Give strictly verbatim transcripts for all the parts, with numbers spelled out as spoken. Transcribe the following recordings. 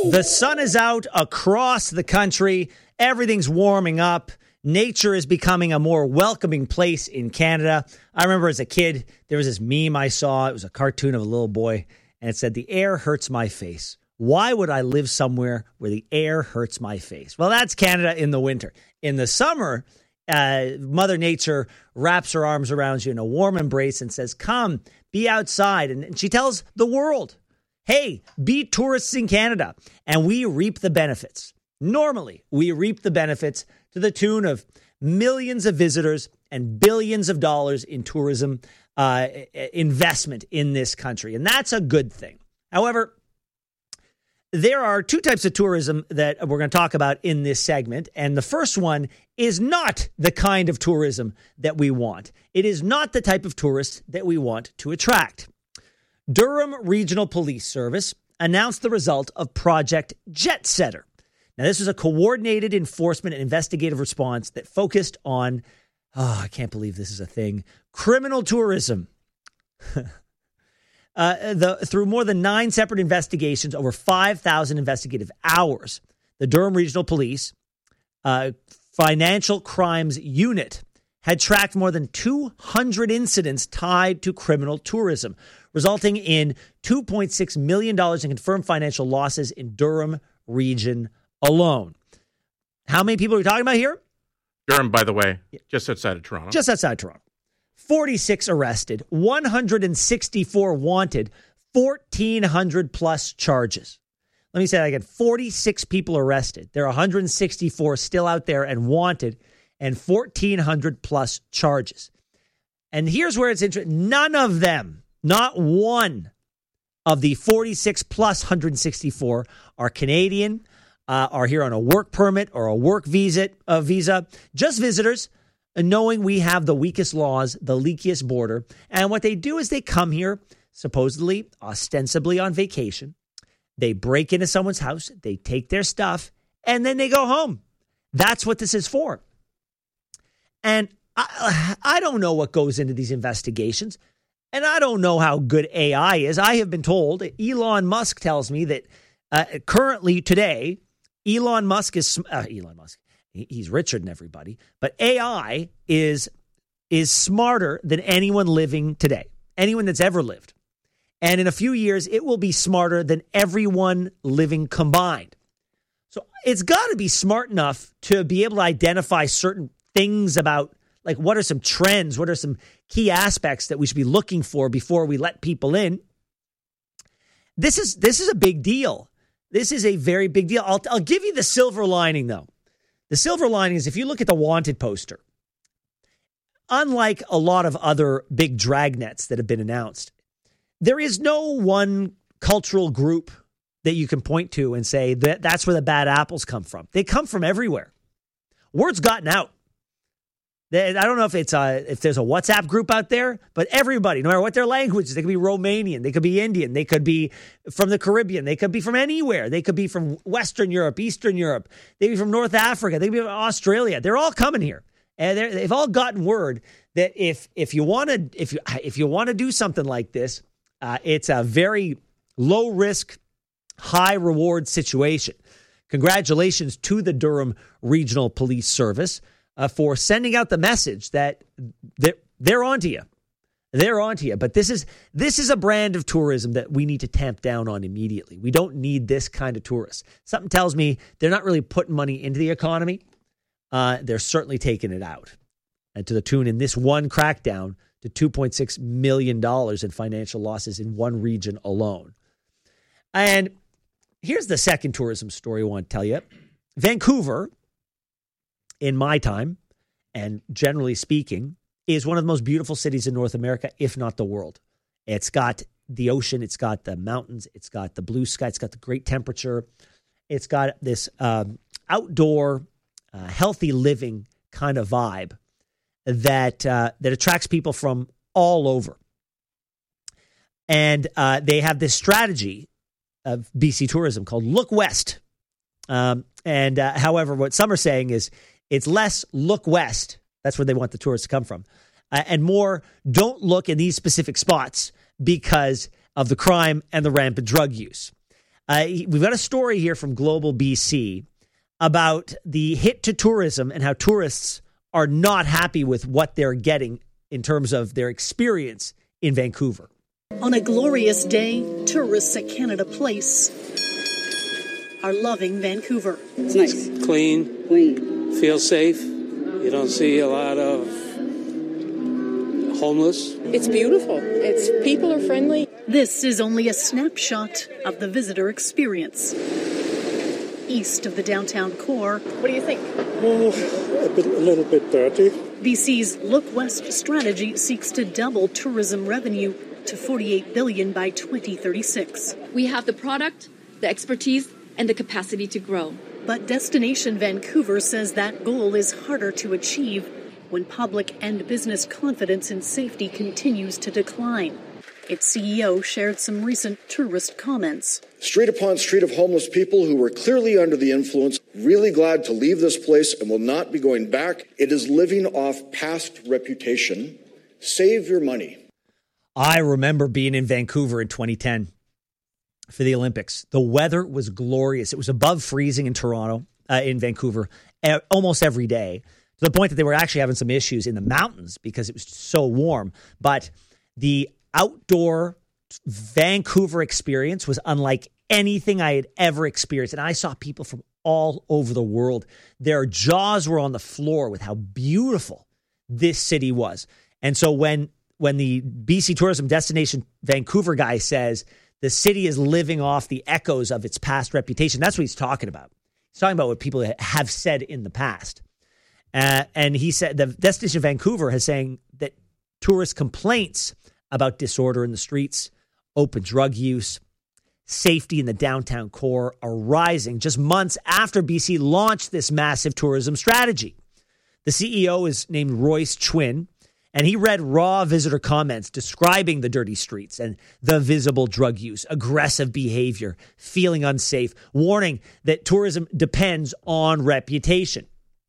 The sun is out across the country. Everything's warming up. Nature is becoming a more welcoming place in Canada. I remember as a kid, there was this meme I saw. It was a cartoon of a little boy, and it said, "The air hurts my face. Why would I live somewhere where the air hurts my face?" Well, that's Canada in the winter. In the summer, uh, Mother Nature wraps her arms around you in a warm embrace and says, "Come, be outside." And, and she tells the world, "Hey, be tourists in Canada." And we reap the benefits. Normally, we reap the benefits to the tune of millions of visitors and billions of dollars in tourism uh, investment in this country. And that's a good thing. However, there are two types of tourism that we're going to talk about in this segment. And the first one is not the kind of tourism that we want. It is not the type of tourist that we want to attract. Durham Regional Police Service announced the result of Project Jet Setter. Now, this was a coordinated enforcement and investigative response that focused on, oh, I can't believe this is a thing, criminal tourism. uh, the, through more than nine separate investigations, over five thousand investigative hours, the Durham Regional Police uh, Financial Crimes Unit had tracked more than two hundred incidents tied to criminal tourism, resulting in two point six million dollars in confirmed financial losses in Durham region alone. How many people are we talking about here? Durham, by the way, just outside of Toronto. Just outside Toronto. forty-six arrested, one hundred sixty-four wanted, fourteen hundred plus charges. Let me say that again. forty-six people arrested. There are one hundred sixty-four still out there and wanted, and fourteen hundred plus charges. And here's where it's interesting. None of them, not one of the forty-six plus one hundred sixty-four are Canadian, uh, are here on a work permit or a work visa, uh, visa, just visitors, knowing we have the weakest laws, the leakiest border. And what they do is they come here, supposedly, ostensibly on vacation. They break into someone's house, they take their stuff, and then they go home. That's what this is for. And I, I don't know what goes into these investigations, and I don't know how good A I is. I have been told, Elon Musk tells me that uh, currently today, Elon Musk is, uh, Elon Musk, he's richer than everybody, but A I is, is smarter than anyone living today, anyone that's ever lived. And in a few years, it will be smarter than everyone living combined. So it's got to be smart enough to be able to identify certain things about, like, what are some trends? What are some key aspects that we should be looking for before we let people in? This is this is a big deal. This is a very big deal. I'll, I'll give you the silver lining, though. The silver lining is if you look at the wanted poster, unlike a lot of other big dragnets that have been announced, there is no one cultural group that you can point to and say that that's where the bad apples come from. They come from everywhere. Word's gotten out. I don't know if it's a, if there's a WhatsApp group out there, but everybody, no matter what their language is, they could be Romanian, they could be Indian, they could be from the Caribbean, they could be from anywhere. They could be from Western Europe, Eastern Europe, they could be from North Africa, they could be from Australia. They're all coming here. And they've all gotten word that if if you want to if you if you want to do something like this, uh, it's a very low risk, high reward situation. Congratulations to the Durham Regional Police Service uh, for sending out the message that they're, they're onto you. They're onto you. But this is this is a brand of tourism that we need to tamp down on immediately. We don't need this kind of tourists. Something tells me they're not really putting money into the economy. Uh, they're certainly taking it out. And to the tune in this one crackdown to two point six million dollars in financial losses in one region alone. And here's the second tourism story I want to tell you. Vancouver, in my time, and generally speaking, is one of the most beautiful cities in North America, if not the world. It's got the ocean, it's got the mountains, it's got the blue sky, it's got the great temperature. It's got this um, outdoor, uh, healthy living kind of vibe that uh, that attracts people from all over. And uh, they have this strategy of B C tourism called Look West. Um, and uh, however, what some are saying is it's less look west. That's where they want the tourists to come from. Uh, and more, don't look in these specific spots because of the crime and the rampant drug use. Uh, we've got a story here from Global B C about the hit to tourism and how tourists are not happy with what they're getting in terms of their experience in Vancouver. On a glorious day, tourists at Canada Place are loving Vancouver. It's nice. Clean. Clean. Feel safe. You don't see a lot of homeless. It's beautiful. It's people are friendly. This is only a snapshot of the visitor experience. East of the downtown core. What do you think? Uh, a, bit, a little bit dirty. B C's Look West strategy seeks to double tourism revenue to forty-eight billion dollars by twenty thirty-six. We have the product, the expertise, and the capacity to grow. But Destination Vancouver says that goal is harder to achieve when public and business confidence in safety continues to decline. Its C E O shared some recent tourist comments. Street upon street of homeless people who were clearly under the influence, really glad to leave this place and will not be going back. It is living off past reputation. Save your money. I remember being in Vancouver in twenty ten for the Olympics. The weather was glorious. It was above freezing in Toronto, uh, in Vancouver, uh, almost every day, to the point that they were actually having some issues in the mountains because it was so warm. But the outdoor Vancouver experience was unlike anything I had ever experienced. And I saw people from all over the world. Their jaws were on the floor with how beautiful this city was. And so when when the B C Tourism Destination Vancouver guy says the city is living off the echoes of its past reputation, that's what he's talking about. He's talking about what people have said in the past. Uh, and he said the Destination Vancouver is saying that tourist complaints about disorder in the streets, open drug use, safety in the downtown core are rising just months after B C launched this massive tourism strategy. The C E O is named Royce Chwin, and he read raw visitor comments describing the dirty streets and the visible drug use, aggressive behavior, feeling unsafe, warning that tourism depends on reputation.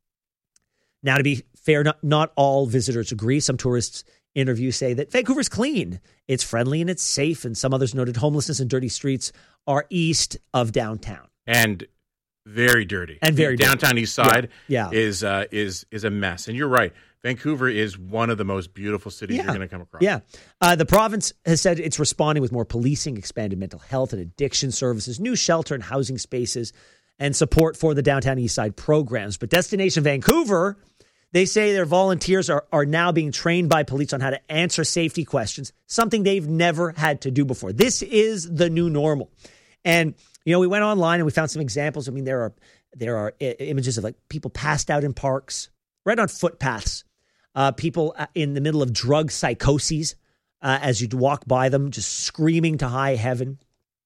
Now, to be fair, not, not all visitors agree. Some tourists interviews say that Vancouver's clean, it's friendly, and it's safe. And some others noted homelessness and dirty streets are east of downtown. And very dirty. And very the dirty. Downtown east side yeah. Yeah. is uh, is is a mess. And you're right. Vancouver is one of the most beautiful cities yeah. you're going to come across. Yeah. Uh, the province has said it's responding with more policing, expanded mental health and addiction services, new shelter and housing spaces, and support for the downtown east side programs. But Destination Vancouver, they say their volunteers are, are now being trained by police on how to answer safety questions, something they've never had to do before. This is the new normal. And, you know, we went online and we found some examples. I mean, there are there are I- images of like people passed out in parks, right on footpaths, uh, people in the middle of drug psychoses uh, as you'd walk by them, just screaming to high heaven.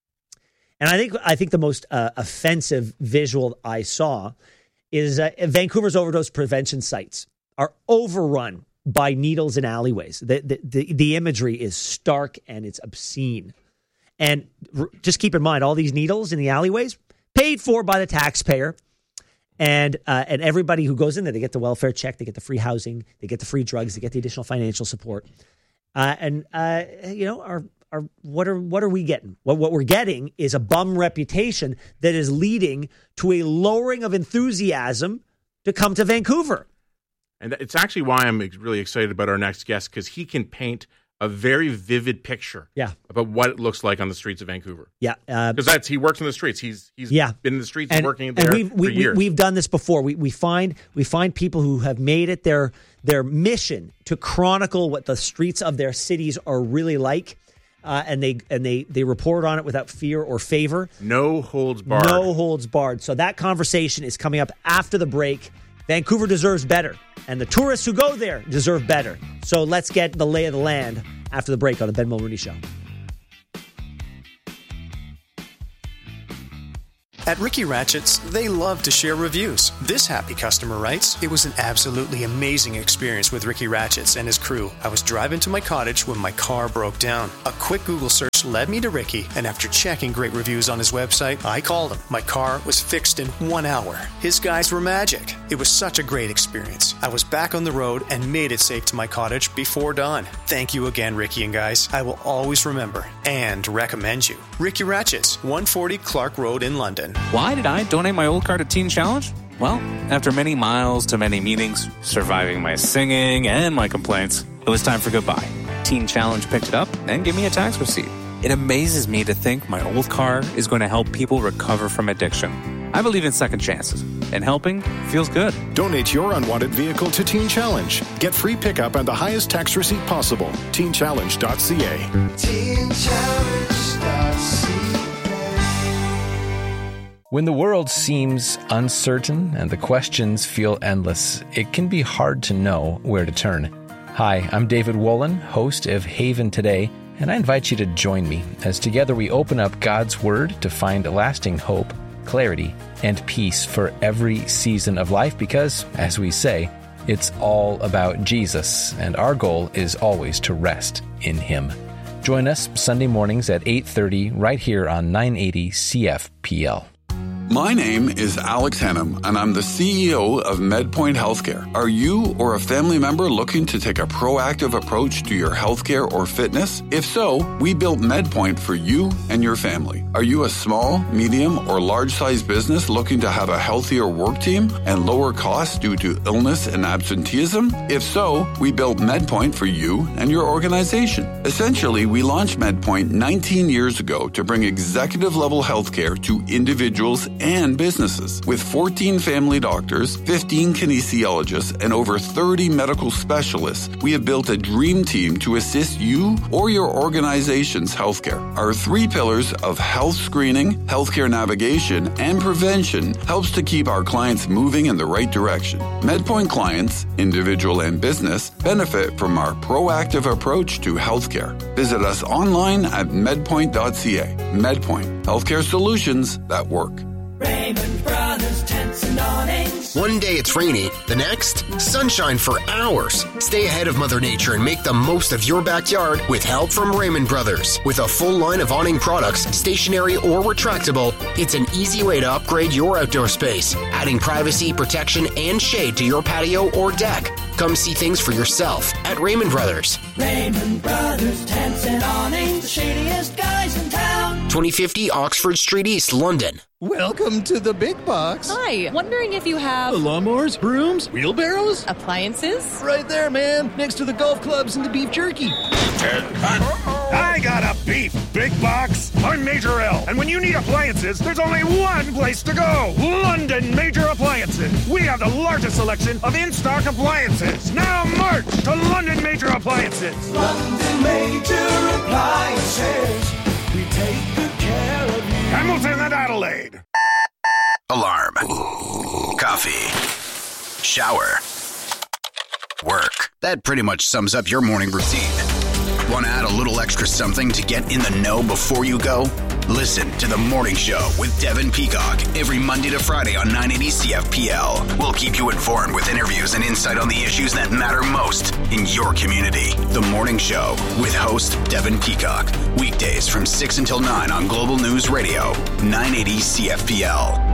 And I think I think the most uh, offensive visual I saw is uh, Vancouver's overdose prevention sites are overrun by needles in alleyways. The, the, the, the imagery is stark and it's obscene. And r- just keep in mind, all these needles in the alleyways paid for by the taxpayer. And uh, and everybody who goes in there, they get the welfare check, they get the free housing, they get the free drugs, they get the additional financial support. Uh, and, uh, you know, our Are, what are what are we getting? What what we're getting is a bum reputation that is leading to a lowering of enthusiasm to come to Vancouver. And it's actually why I'm really excited about our next guest, because he can paint a very vivid picture yeah. about what it looks like on the streets of Vancouver. Yeah, because uh, that's he works in the streets. He's he's yeah. been in the streets and, and working there and we've, for we, years. We, we've done this before. We we find we find people who have made it their their mission to chronicle what the streets of their cities are really like. Uh, and they and they they report on it without fear or favor. No holds barred. No holds barred. So that conversation is coming up after the break. Vancouver deserves better, and the tourists who go there deserve better. So let's get the lay of the land after the break on the Ben Mulrooney Show. At Ricky Ratchett's, they love to share reviews. This happy customer writes, "It was an absolutely amazing experience with Ricky Ratchett's and his crew. I was driving to my cottage when my car broke down. A quick Google search search led me to Ricky, and after checking great reviews on his website, I called him. My car was fixed in one hour. His guys were magic. It was such a great experience. I was back on the road and made it safe to my cottage before dawn. Thank you again, Ricky and guys. I will always remember and recommend you. Ricky Ratchets, one forty Clark Road in London. Why did I donate my old car to Teen Challenge? Well, after many miles to many meetings, surviving my singing and my complaints, it was time for goodbye. Teen Challenge picked it up and gave me a tax receipt. It amazes me to think my old car is going to help people recover from addiction. I believe in second chances, and helping feels good. Donate your unwanted vehicle to Teen Challenge. Get free pickup and the highest tax receipt possible. teen challenge dot c a. teen challenge dot c a. When the world seems uncertain and the questions feel endless, it can be hard to know where to turn. Hi, I'm David Wolin, host of Haven Today, and I invite you to join me as together we open up God's Word to find lasting hope, clarity, and peace for every season of life because, as we say, it's all about Jesus, and our goal is always to rest in Him. Join us Sunday mornings at eight thirty right here on nine eighty C F P L. My name is Alex Hannum, and I'm the C E O of MedPoint Healthcare. Are you or a family member looking to take a proactive approach to your healthcare or fitness? If so, we built MedPoint for you and your family. Are you a small, medium, or large-sized business looking to have a healthier work team and lower costs due to illness and absenteeism? If so, we built MedPoint for you and your organization. Essentially, we launched MedPoint nineteen years ago to bring executive-level healthcare to individuals and businesses. With fourteen family doctors, fifteen kinesiologists, and over thirty medical specialists, we have built a dream team to assist you or your organization's healthcare. Our three pillars of health screening, healthcare navigation, and prevention helps to keep our clients moving in the right direction. MedPoint clients, individual and business, benefit from our proactive approach to healthcare. Visit us online at medpoint dot c a. MedPoint, healthcare solutions that work. Raymond Brothers Tents and Awnings. One day it's rainy, the next, sunshine for hours. Stay ahead of Mother Nature and make the most of your backyard with help from Raymond Brothers. With a full line of awning products, stationary or retractable, it's an easy way to upgrade your outdoor space, adding privacy, protection, and shade to your patio or deck. Come see things for yourself at Raymond Brothers. Raymond Brothers Tents and Awnings, the shadiest guys in town. twenty fifty Oxford Street East, London. Welcome to the big box. Hi, wondering if you have... lawnmowers, brooms, wheelbarrows? Appliances? Right there, man, next to the golf clubs and the beef jerky. I got a beef big box. I'm Major L, and when you need appliances, there's only one place to go. London Major Appliances. We have the largest selection of in-stock appliances. Now march to London Major Appliances. London Major Appliances. We take good care of you. Hamilton and Adelaide. Alarm. Coffee. Shower. Work. That pretty much sums up your morning routine. Want to add a little extra something to get in the know before you go? Listen to The Morning Show with Devin Peacock every Monday to Friday on nine eighty C F P L. We'll keep you informed with interviews and insight on the issues that matter most in your community. The Morning Show with host Devin Peacock. Weekdays from six until nine on Global News Radio, nine eighty C F P L.